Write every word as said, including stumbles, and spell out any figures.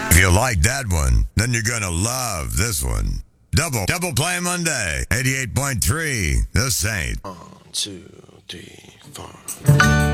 If you like that one, then you're gonna love this one. Double, Double Play Monday, eighty-eight point three, The Saint. One, two, three, four.